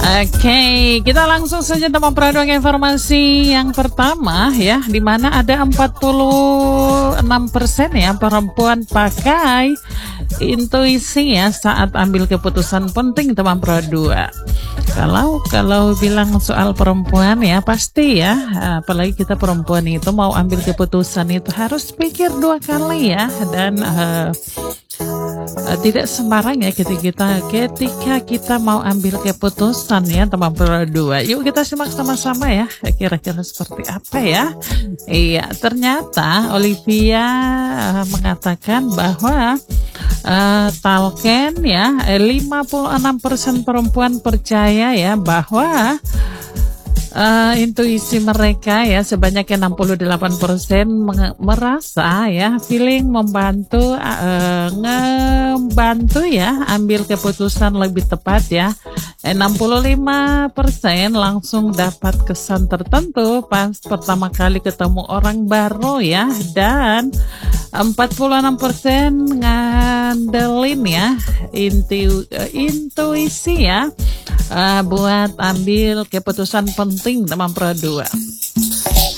Oke, kita langsung saja teman produk informasi yang pertama ya, di mana ada 46% ya perempuan pakai intuisi ya saat ambil keputusan penting teman produk. Kalau bilang soal perempuan ya pasti ya, apalagi kita perempuan itu mau ambil keputusan itu harus pikir dua kali ya, dan tidak sembarang ya ketika kita mau ambil keputusan ya teman berdua. Yuk kita simak sama-sama ya, kira-kira seperti apa ya. Iya, ternyata Olivia mengatakan bahwa Talken ya 56% perempuan percaya ya bahwa intuisi mereka ya sebanyak 68% merasa ya feeling membantu ya ambil keputusan lebih tepat ya. 65% langsung dapat kesan tertentu pas pertama kali ketemu orang baru ya, dan 46% ngandelin ya intuisi ya buat ambil keputusan penting teman berdua.